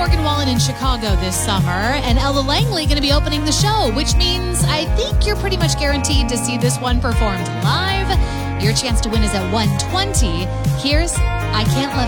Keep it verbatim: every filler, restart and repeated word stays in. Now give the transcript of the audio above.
Morgan Wallen in Chicago this summer, and Ella Langley going to be opening the show, which means I think you're pretty much guaranteed to see this one performed live. Your chance to win is at one twenty. Here's I Can't Let